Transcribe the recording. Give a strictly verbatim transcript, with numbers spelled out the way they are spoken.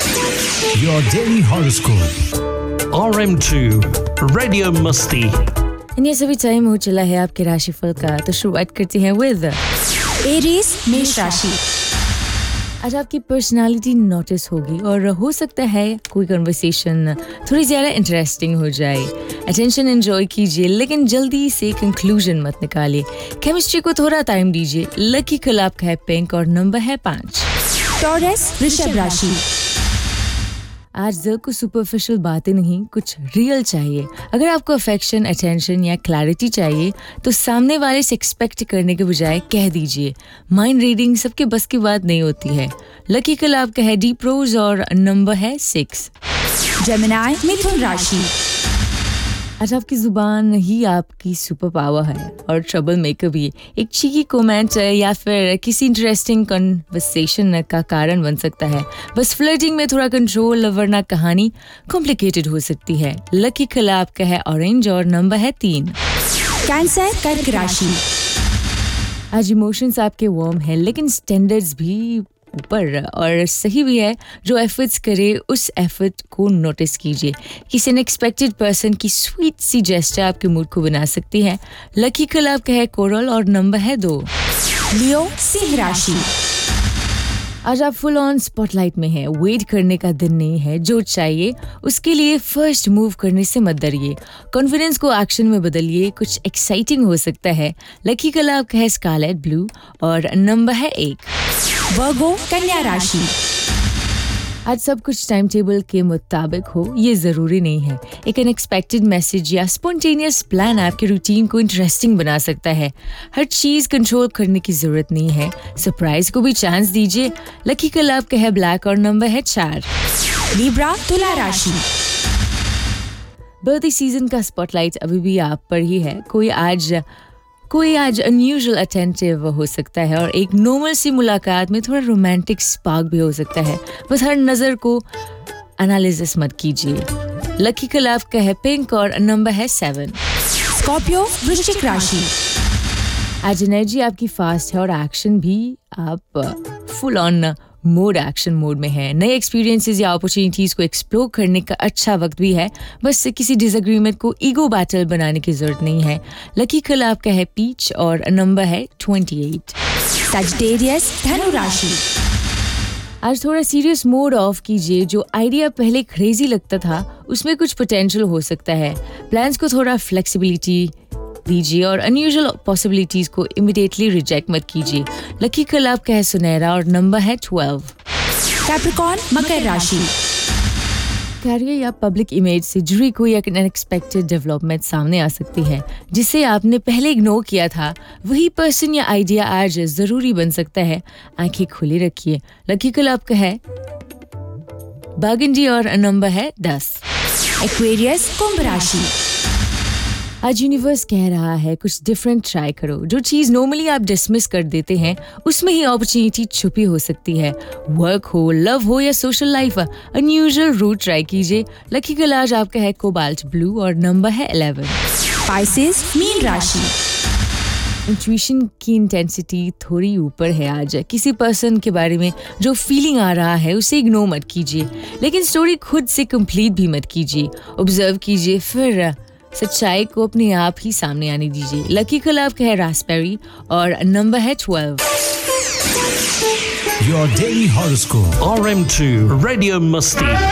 Your daily horoscope. R M two Radio Musti. ये सभी time हो चला है आपके राशिफल का, तो शुरुआत करते हैं विद एरीज मेष राशि। आज आपकी पर्सनालिटी नोटिस होगी और हो सकता है कोई कन्वर्सेशन थोड़ी ज़्यादा इंटरेस्टिंग हो जाए। अटेंशन एंजॉय कीजिए, लेकिन जल्दी से कंक्लूजन मत निकालिए। केमिस्ट्री को थोड़ा टाइम दीजिए। लकी कलर आपका है पिंक और नंबर है पाँच। टॉरस वृषभ राशि। आज दिल को सुपरफिशियल बातें नहीं, कुछ रियल चाहिए। अगर आपको अफेक्शन, अटेंशन या क्लैरिटी चाहिए तो सामने वाले से एक्सपेक्ट करने के बजाय कह दीजिए। माइंड रीडिंग सबके बस की बात नहीं होती है। लकी कलर आपका है डीप रोज और नंबर है सिक्स। जेमिनी मिथुन राशि। आज आपकी जुबान ही आपकी सुपर पावर है और ट्रबल मेकर भी। एक चीकी कमेंट या फिर किसी इंटरेस्टिंग कन्वर्सेशन का कारण बन सकता है। बस फ्लर्टिंग में थोड़ा कंट्रोल, वरना कहानी कॉम्प्लिकेटेड हो सकती है। लकी कलर आपका है ऑरेंज और नंबर है तीन। कैंसर कर्क राशि। आज इमोशंस आपके वार्म है, लेकिन स्टैंडर्ड्स भी ऊपर और सही भी है। जो एफर्ट्स करे उस एफर्ट को नोटिस कीजिए। किसी अनएक्सपेक्टेड पर्सन की स्वीट सी जेस्चर आपके मूड को बना सकती है। लकी कलर आपका है कोरल और नंबर है दो। लियो सिंह राशि। आज आप फुल ऑन स्पॉटलाइट में हैं। वेट करने का दिन नहीं है। जो चाहिए उसके लिए फर्स्ट मूव करने से मत डरिए। कॉन्फिडेंस को एक्शन में बदलिए। कुछ एक्साइटिंग हो सकता है। लकी कलर आपका है स्कारलेट ब्लू और नंबर है एक। वर्गो कन्या राशि। आज सब कुछ टाइम टेबल के मुताबिक हो ये ज़रूरी नहीं है। एक अनएक्सपेक्टेड मैसेज या स्पॉन्टेनियस प्लान आपके रूटीन को इंटरेस्टिंग बना सकता है। हर चीज़ कंट्रोल करने की ज़रूरत नहीं है। सरप्राइज को भी चांस दीजिए। लकी कलर आपका है ब्लैक और नंबर है चार। लिब्रा तुला राशि। बर्थडे सीजन का स्पॉटलाइट अभी भी आप पर ही है। कोई आज कोई आज अनयूजुअल अटेंटिव हो सकता है और एक नॉर्मल सी मुलाकात में थोड़ा रोमांटिक स्पार्क भी हो सकता है। बस हर नज़र को एनालिसिस मत कीजिए। लकी कलर आपका है पिंक और नंबर है सेवन। स्कॉर्पियो वृश्चिक राशि। आज एनर्जी आपकी फास्ट है और एक्शन भी आप full on mode action mode में है। नए एक्सपीरियंसेस या अपॉर्चुनिटीज को एक्सप्लोर करने का अच्छा वक्त भी है। बस किसी डिसएग्रीमेंट को ईगो बैटल बनाने की जरूरत नहीं है। लकी कलर आपका है पीच और नंबर है अट्ठाईस। सजिटेरियस धनु राशि। आज थोड़ा सीरियस मोड ऑफ कीजिए। जो आइडिया पहले क्रेजी लगता था उसमें कुछ पोटेंशियल हो सकता है। प्लान्स को थोड़ा फ्लेक्सिबिलिटी दीजिए और अनयूजुअल पॉसिबिलिटीज को इमीडिएटली रिजेक्ट मत कीजिए। लकी कलर आपका है सुनहरा और नंबर है ट्वेल्व। कैप्रिकॉर्न मकर राशि। कैरियर या पब्लिक इमेज से जुड़ी कोई एक अनएक्सपेक्टेड डेवलपमेंट सामने आ सकती है जिसे आपने पहले इग्नोर किया था। वही पर्सन या आइडिया आज जरूरी बन सकता है। आंखें खुली रखिए। लकी कलर आपका है बर्गंडी और नंबर है दस। एक्वेरियस कुंभ राशि। आज यूनिवर्स कह रहा है कुछ डिफरेंट ट्राई करो। जो चीज़ नॉर्मली आप डिसमिस कर देते हैं उसमें ही अपॉर्चुनिटी छुपी हो सकती है। वर्क हो, लव हो या social life, unusual root try कीजिए। लकी कलर आज आपका है कोबाल्ट ब्लू और नंबर है इलेवन। पाइसेस मीन राशि। इंट्यूशन की इंटेंसिटी थोड़ी ऊपर है आज। किसी पर्सन के बारे में जो फीलिंग आ रहा है उसे इग्नोर मत कीजिए, लेकिन स्टोरी खुद से कंप्लीट भी मत कीजिए। ऑब्जर्व कीजिए, फिर सच्चाई को अपने आप ही सामने आने दीजिए। लकी कलर आपका है रास्पबेरी और नंबर है twelve. Your daily horoscope. R M two Radio Musti.